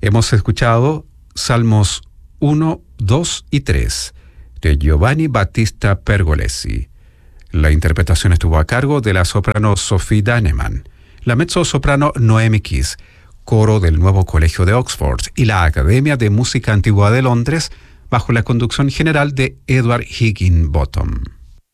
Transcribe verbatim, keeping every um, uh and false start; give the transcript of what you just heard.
Hemos escuchado Salmos uno, dos y tres de Giovanni Battista Pergolesi. La interpretación estuvo a cargo de la soprano Sophie Daneman, la mezzosoprano Noemi Kiss, coro del Nuevo Colegio de Oxford y la Academia de Música Antigua de Londres, bajo la conducción general de Edward Higginbottom.